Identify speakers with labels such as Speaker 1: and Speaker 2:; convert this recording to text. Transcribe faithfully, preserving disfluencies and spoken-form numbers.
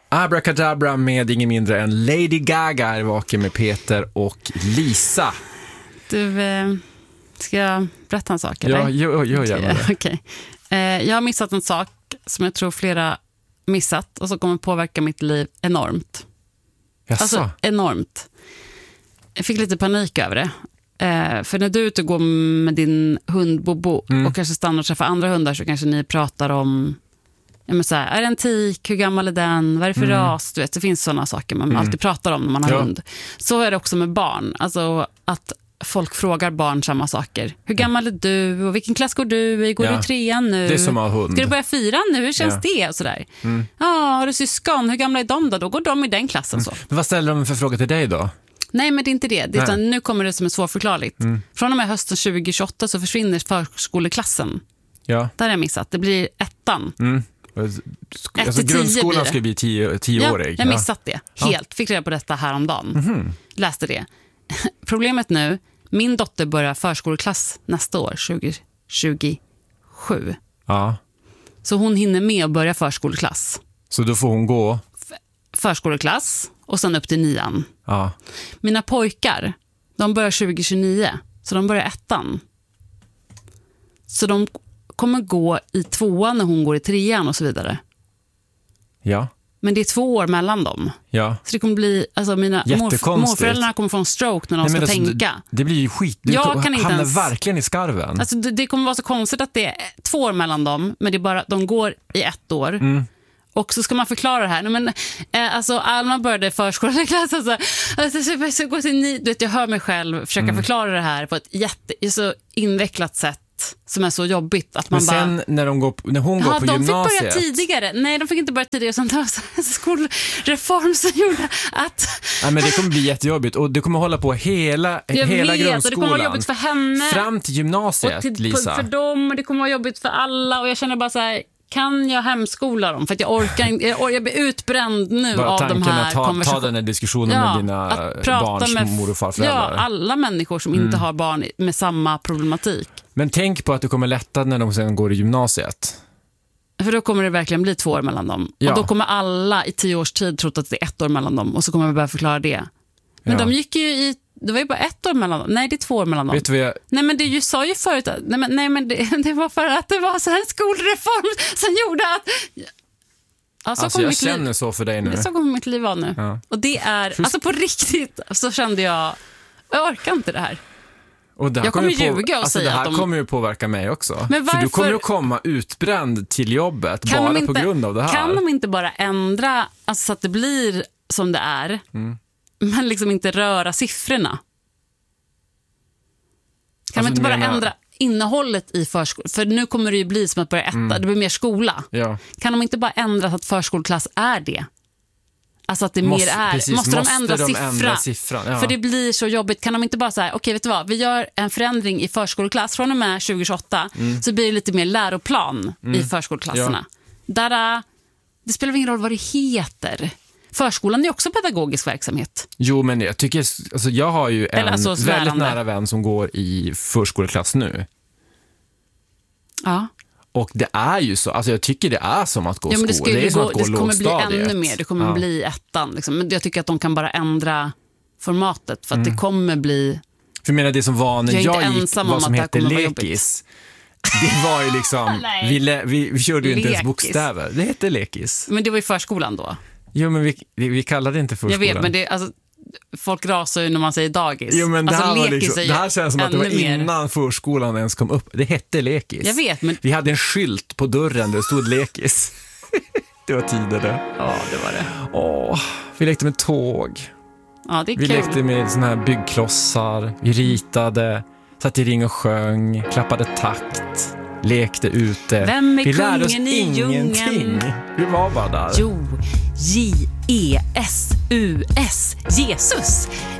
Speaker 1: Abracadabra med ingen mindre än Lady Gaga är vaken med Peter och Lisa.
Speaker 2: Du, eh, ska jag berätta en sak? Eller?
Speaker 1: Ja, gör, gör gärna det.
Speaker 2: Okay. Eh, jag har missat en sak som jag tror flera missat och som kommer påverka mitt liv enormt.
Speaker 1: Jaså?
Speaker 2: Alltså enormt. Jag fick lite panik över det. Eh, för när du är ute och går med din hund Bobo mm. och kanske stannar och träffar andra hundar så kanske ni pratar om ja, men så här, är det en tik? Hur gammal är den? Vad är det för mm. ras? Du vet, det finns sådana saker man mm. alltid pratar om när man har ja. hund. Så är det också med barn. Alltså att folk frågar barn samma saker. Hur gammal är du? Och vilken klass går du i? Går ja. du i trean nu?
Speaker 1: Det är som att ha hund.
Speaker 2: Ska du börja fyran nu? Hur känns ja. det? Och sådär. Mm. Ja, har du syskon? Hur gamla är de då? Då går de i den klassen så. Mm.
Speaker 1: Men vad ställer de för fråga till dig då?
Speaker 2: Nej, men det är inte det. det är utan nu kommer det som är svårförklarligt. Mm. Från och med hösten tjugo tjugoåtta så försvinner förskoleklassen. Ja. Där har jag missat. Det blir ettan. Mm.
Speaker 1: Alltså grundskolan ska bli tio, tioårig.
Speaker 2: Ja, jag missat det. Helt. Ja. Fick reda på detta häromdagen. Mm-hmm. Läste det. Problemet nu, min dotter börjar förskoleklass nästa år, tjugo tjugosju. Ja. Så hon hinner med att börja förskoleklass.
Speaker 1: Så då får hon gå?
Speaker 2: F- förskoleklass och sen upp till nian.
Speaker 1: Ja.
Speaker 2: Mina pojkar, de börjar tjugo tjugonio. Så de börjar ettan. Så de kommer gå i tvåan när hon går i trean och så vidare.
Speaker 1: Ja.
Speaker 2: Men det är två år mellan dem. Ja. Så det kommer bli, alltså mina morf- morföräldrarna kommer få en stroke när de Nej, ska alltså, tänka.
Speaker 1: Det, det blir ju skit. Du
Speaker 2: jag kan inte
Speaker 1: hamnar
Speaker 2: ens,
Speaker 1: verkligen i skarven.
Speaker 2: Alltså det, det kommer vara så konstigt att det är två år mellan dem, men det är bara, de går i ett år. Mm. Och så ska man förklara det här. Nej, men, eh, alltså, Alma började förskoleklass. Alltså, alltså, så, så, gå till ni, du vet, jag hör mig själv försöka mm. förklara det här på ett jätte, så invecklat sätt som är så jobbigt att man
Speaker 1: men sen
Speaker 2: bara,
Speaker 1: när, de går, när hon går på
Speaker 2: de
Speaker 1: gymnasiet.
Speaker 2: De fick börja tidigare. Nej, de fick inte börja tidigare. Utan det var en skolreform som gjorde att...
Speaker 1: Nej, men det kommer bli jättejobbigt. Och det kommer hålla på hela, hela
Speaker 2: vet,
Speaker 1: grundskolan.
Speaker 2: Och det kommer vara jobbigt för henne.
Speaker 1: Fram till gymnasiet, till, Lisa.
Speaker 2: För dem, och det kommer vara jobbigt för alla. Och jag känner bara så här, kan jag hemskola dem? För att jag orkar inte, jag, jag blir utbränd nu bara av de här
Speaker 1: ta,
Speaker 2: konversationerna.
Speaker 1: Ta den här diskussionen ja, med dina barns med, mor- och farföräldrar.
Speaker 2: Ja, alla människor som mm. inte har barn med samma problematik.
Speaker 1: Men tänk på att det kommer lätta när de sen går i gymnasiet.
Speaker 2: För då kommer det verkligen bli två år mellan dem. Ja. Och då kommer alla i tio års tid trott att det är ett år mellan dem. Och så kommer vi börja förklara det. Men ja. de gick ju i... Det var ju bara ett år mellan dem. Nej, det är två år mellan dem.
Speaker 1: Vet du vad jag...
Speaker 2: Nej, men du sa ju förut att... Nej, men, nej, men det, det var för att det var så här en skolreform som gjorde att... Ja, så
Speaker 1: alltså jag känner liv, så för dig nu.
Speaker 2: Så kommer mitt liv vara nu. Ja. Och det är... Just... Alltså på riktigt så kände jag... Jag orkar inte det här.
Speaker 1: Och det här
Speaker 2: jag kommer,
Speaker 1: kommer
Speaker 2: ljuga och
Speaker 1: alltså
Speaker 2: säga
Speaker 1: det här
Speaker 2: att de...
Speaker 1: kommer ju påverka mig också.
Speaker 2: Men varför...
Speaker 1: För du kommer ju komma utbränd till jobbet
Speaker 2: kan
Speaker 1: bara
Speaker 2: inte,
Speaker 1: på grund av det här.
Speaker 2: Kan de inte bara ändra alltså, så att det blir som det är, mm. men liksom inte röra siffrorna? Kan alltså, de inte bara menar... ändra innehållet i förskolan? För nu kommer det ju bli som att börja äta, mm. det blir mer skola. Ja. Kan de inte bara ändra så att förskoleklass är det? Alltså att det måste, mer är. Precis, måste, måste de ändra de siffra? Ändra siffran? Ja. För det blir så jobbigt. Kan de inte bara säga, okej okay, vet du vad, vi gör en förändring i förskoleklass från och med tjugo tjugoåtta mm. så blir det lite mer läroplan mm. i förskoleklasserna. Ja. Där, det spelar ingen roll vad det heter. Förskolan är också pedagogisk verksamhet.
Speaker 1: Jo, men jag tycker, alltså jag har ju en
Speaker 2: alltså
Speaker 1: väldigt nära vän som går i förskoleklass nu.
Speaker 2: Ja.
Speaker 1: Och det är ju så, alltså jag tycker det är som att gå
Speaker 2: ja, men det
Speaker 1: skola. Det är som att gå
Speaker 2: det kommer
Speaker 1: lågstadiet.
Speaker 2: Bli ännu mer, det kommer ja. bli ettan. Liksom. Men jag tycker att de kan bara ändra formatet för att mm. det kommer bli...
Speaker 1: För jag menar det som var när jag, jag gick, vad som hette lekis. Det var ju liksom, vi, le, vi, vi körde ju inte ens bokstäver. Det hette lekis.
Speaker 2: Men det var i förskolan då?
Speaker 1: Jo, men vi, vi, vi kallade det inte förskolan.
Speaker 2: Jag vet, men det, alltså, folk rasar ju när man säger dagis.
Speaker 1: Jo, men det,
Speaker 2: alltså,
Speaker 1: här var liksom, det här känns som att det var innan
Speaker 2: mer.
Speaker 1: förskolan ens kom upp. Det hette lekis.
Speaker 2: Jag vet, men...
Speaker 1: Vi hade en skylt på dörren där det stod lekis. Det var tider det.
Speaker 2: Ja, det var det.
Speaker 1: Åh, vi lekte med tåg.
Speaker 2: Ja, det är
Speaker 1: vi
Speaker 2: kul.
Speaker 1: lekte med såna här byggklossar. Vi ritade, satt i ring och sjöng, klappade takt, lekte ute.
Speaker 2: Vem är
Speaker 1: vi lärde oss
Speaker 2: kungen i
Speaker 1: ingenting.
Speaker 2: Djungen?
Speaker 1: Vi var bara där.
Speaker 2: Jo, J E S U S Jesus.